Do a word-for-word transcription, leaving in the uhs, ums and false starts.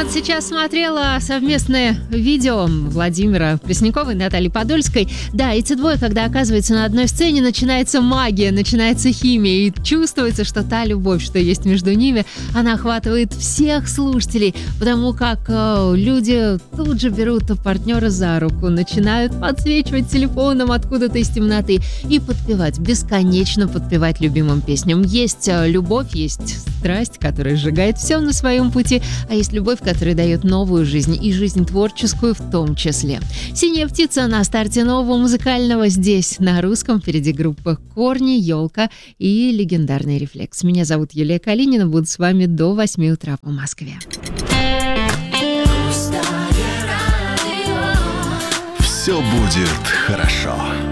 вот сейчас смотрела совместное видео Владимира Преснякова и Натальи Подольской. Да, эти двое, когда оказываются на одной сцене, начинается магия, начинается химия. И чувствуется, что та любовь, что есть между ними, она охватывает всех слушателей. Потому как э, люди тут же берут партнера за руку, начинают подсвечивать телефоном откуда-то из темноты и подпевать, бесконечно подпевать любимым песням. Есть э, любовь, есть страсть, которая сжигает все на своем пути, а есть любовь, которая дает новую жизнь, и жизнь творческую в том числе. «Синяя птица» на старте нового музыкального здесь, на русском. Впереди группа «Корни», «Елка» и легендарный «Рефлекс». Меня зовут Юлия Калинина, буду с вами до восьми утра по Москве. Все будет хорошо.